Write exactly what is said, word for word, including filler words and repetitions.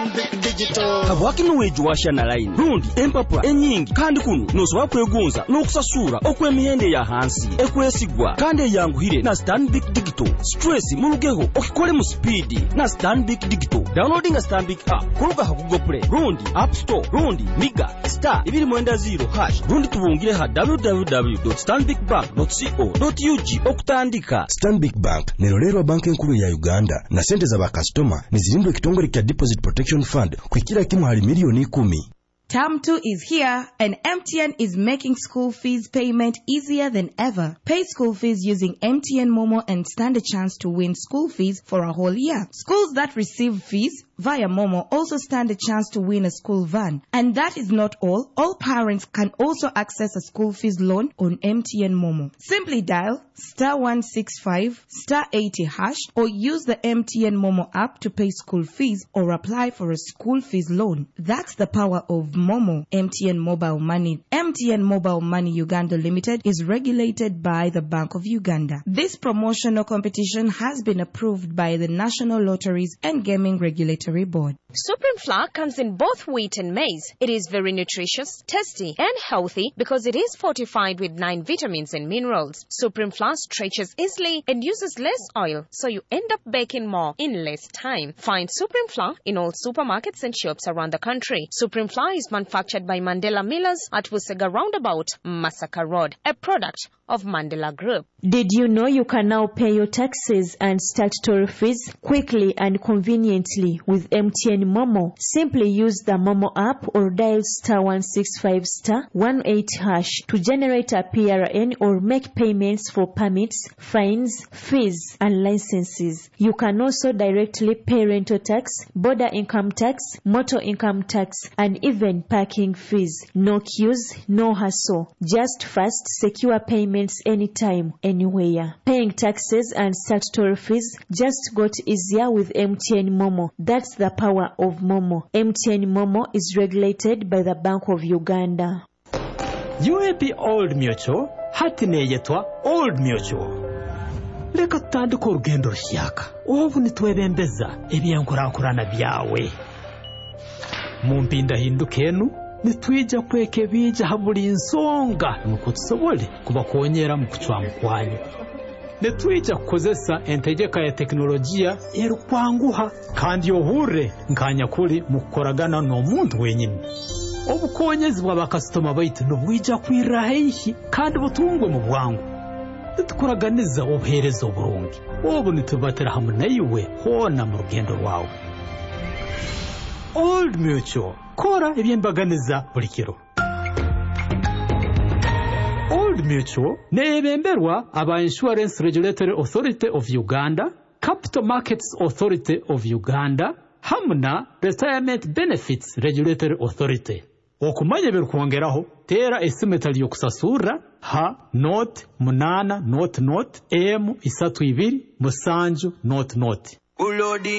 Stanbic Digital. Kabwaki nuweju washa na line. Rundi empapura enyingi kandi kuno nosoba kwegonza n'okusasura okwemihende ya hansi ekwesigwa kandi yanguhire na Stanbic Digital. Stress mulugeho okikole mu speed na Stanbic Digital. Downloading a Stanbic app kuruga ha Google Play, Rundi App Store, Rundi Miga star ibiri mwenda zero hash. Rundi tubungire ha w w w dot stanbic bank dot co dot u g okutandika. Stanbic Bank nerolero banki nkuru ya Uganda na sente za bakastoma nizirindwe kitongole kya Deposit Protection Fund kwikira kimu hali milioni kumi. Term two is here, and M T N is making school fees payment easier than ever. Pay school fees using M T N Momo and stand a chance to win school fees for a whole year. Schools that receive fees via Momo also stand a chance to win a school van. And that is not all. All parents can also access a school fees loan on M T N Momo. Simply dial star one six five star eighty hash or use the M T N Momo app to pay school fees or apply for a school fees loan. That's the power of Momo. M T N Mobile Money. M T N Mobile Money Uganda Limited is regulated by the Bank of Uganda. This promotional competition has been approved by the National Lotteries and Gaming Regulatory Board. Supreme Flour comes in both wheat and maize. It is very nutritious, tasty, and healthy because it is fortified with nine vitamins and minerals. Supreme Flour stretches easily and uses less oil, so you end up baking more in less time. Find Supreme Flour in all supermarkets and shops around the country. Supreme Flour is manufactured by Mandela Millers at Wusega Roundabout, Masaka Road, a product of Mandela Group. Did you know you can now pay your taxes and statutory fees quickly and conveniently with M T N Momo? Simply use the Momo app or dial star one six five star one eight hash to generate a P R N or make payments for permits, fines, fees, and licenses. You can also directly pay rental tax, border income tax, motor income tax, and even parking fees. No queues, no hassle. Just fast, secure payments anytime, anywhere. Paying taxes and statutory fees just got easier with M T N Momo. That's the power of Momo. M T N Momo is regulated by the Bank of Uganda. U A P Old Mutual hati neyetwa Old Mutual. Leka tutandika urugendo rushyaka. Ubu nitwebembeza ebyankurankurana byawe. Mumpinda hindukenu nitwija kweke bija haburi insonga nuko tusobole kubakonyera mu kucwa kwanyu. Nitwija kukozesa entegeka ya teknolojia erukwanguha kandi yohure nkanya kuri mukoragana no muntu wenyine. Obukonyezi bwa bakastoma baitu nubwija kwirahehi kandi butungwe mu bwangu. Nitukoraganiza obuherezo burungi. Obu nitubatera hamwe nayiwe hona mu rugendo rwawe. Old Mutual kora ebyembaganiza buli kiro. Old Mutual nebemberwa aba Insurance Regulatory Authority of Uganda, Capital Markets Authority of Uganda, hamna Retirement Benefits Regulatory Authority. Okumanya birukwongeraho tera esimetali yokusasura ha note munana note note m isatu ibiri musanju note note. Ulodi